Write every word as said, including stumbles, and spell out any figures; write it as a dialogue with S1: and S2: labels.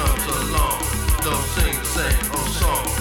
S1: comes along, don't sing the same old song.